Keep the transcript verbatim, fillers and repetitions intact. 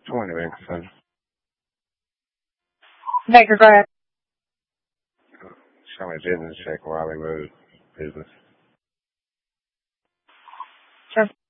twenty minutes. Son. Baker, go ahead. Show me business check while we move business. Sure.